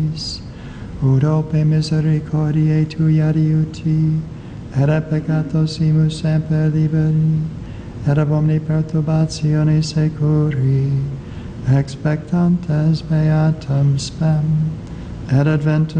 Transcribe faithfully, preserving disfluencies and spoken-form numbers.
ut ope misericordiae tui adiuti, et a peccatos imus semper liberi, et ab omni perturbatione securi, expectantes beatum spem, et adventum